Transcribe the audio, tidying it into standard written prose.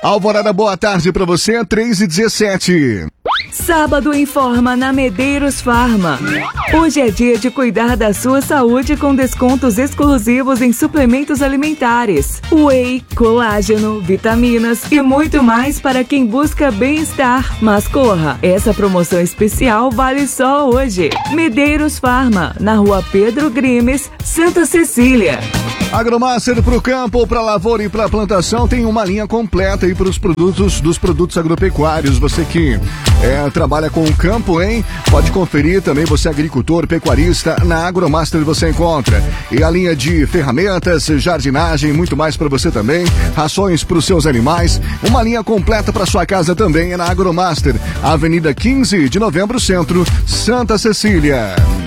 Alvorada, boa tarde pra você, 3h17. Sábado informa na Medeiros Farma. Hoje é dia de cuidar da sua saúde com descontos exclusivos em suplementos alimentares, whey, colágeno, vitaminas e muito mais para quem busca bem-estar. Mas corra, essa promoção especial vale só hoje. Medeiros Farma, na Rua Pedro Grimes, Santa Cecília. Agromaster para o campo, para a lavoura e para a plantação tem uma linha completa aí para os produtos agropecuários. Você que trabalha com o campo, hein? Pode conferir também, você agricultor, pecuarista, na Agromaster você encontra. E a linha de ferramentas, jardinagem, muito mais para você também. Rações para os seus animais. Uma linha completa para sua casa também é na Agromaster. Avenida 15 de Novembro, Centro, Santa Cecília.